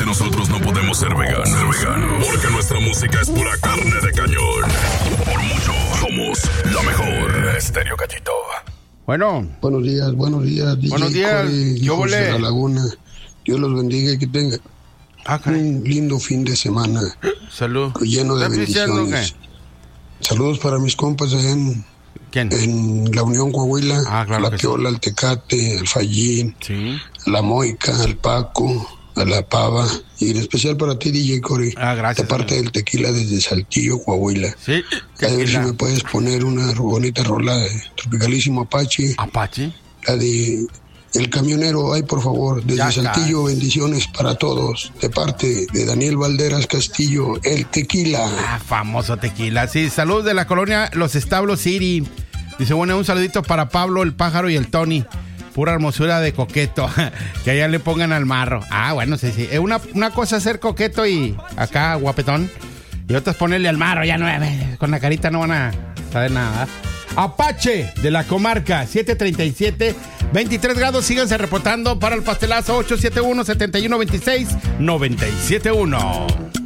nosotros no podemos ser veganos. Porque nuestra música es pura carne de cañón. Por mucho, somos la mejor. Estéreo Cachito. Bueno. Buenos días. DJ Buenos días. Corey, Yo hijos de la Laguna. Dios los bendiga y que tengan un lindo fin de semana. Salud. Lleno de bendiciones. Saludos para mis compas allá en la Unión Coahuila. Claro, la Piola, el Tecate, el Fallín, la Moica, el Paco, a la Pava. Y en especial para ti, DJ Corey. Gracias. De parte del Tequila desde Saltillo, Coahuila. Sí. A ver si me puedes poner una bonita rola de Tropicalísimo Apache. ¿Apache? La de El Camionero. Ay, por favor, desde Ya Saltillo, bendiciones para todos. De parte de Daniel Valderas Castillo, el Tequila. Famoso Tequila. Sí, salud de la colonia Los Establos City. Dice, bueno, un saludito para Pablo, el Pájaro y el Tony. Pura hermosura de coqueto. Que allá le pongan al marro. Bueno, sí. Una cosa es ser coqueto y acá guapetón. Y otra es ponerle al marro. Ya no, con la carita no van a saber nada. Apache de la comarca, 737, 23 grados. Síganse reportando para el pastelazo 871-7126-971.